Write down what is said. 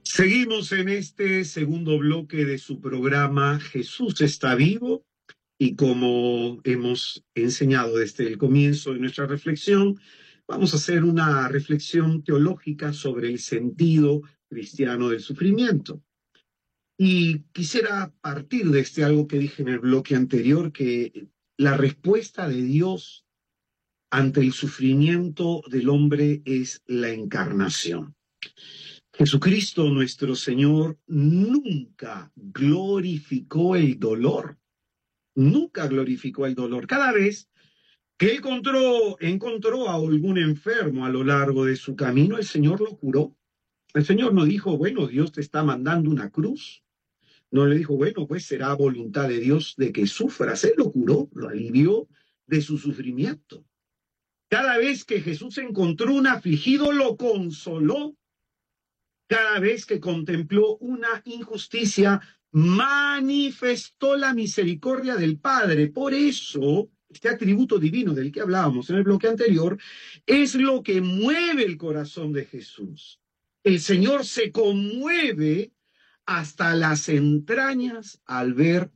Seguimos en este segundo bloque de su programa Jesús está vivo y como hemos enseñado desde el comienzo de nuestra reflexión, vamos a hacer una reflexión teológica sobre el sentido cristiano del sufrimiento. Y quisiera partir de algo que dije en el bloque anterior, que la respuesta de Dios ante el sufrimiento del hombre es la encarnación. Jesucristo nuestro Señor nunca glorificó el dolor, nunca glorificó el dolor. Cada vez que él encontró a algún enfermo a lo largo de su camino, el Señor lo curó. El Señor no dijo, bueno, Dios te está mandando una cruz. No le dijo, bueno, pues será voluntad de Dios de que sufras. Él lo curó, lo alivió de su sufrimiento. Cada vez que Jesús encontró un afligido, lo consoló. Cada vez que contempló una injusticia, manifestó la misericordia del Padre. Por eso, este atributo divino del que hablábamos en el bloque anterior es lo que mueve el corazón de Jesús. El Señor se conmueve hasta las entrañas al ver